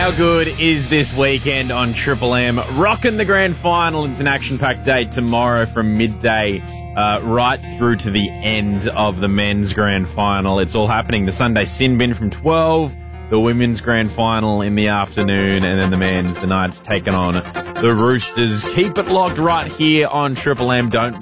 How good is this weekend on Triple M? Rocking the grand final. It's an action-packed day tomorrow from midday right through to the end of the men's grand final. It's all happening. The Sunday sin bin from 12, the women's grand final in the afternoon, and then the men's. The Knights taking on the Roosters. Keep it locked right here on Triple M. Don't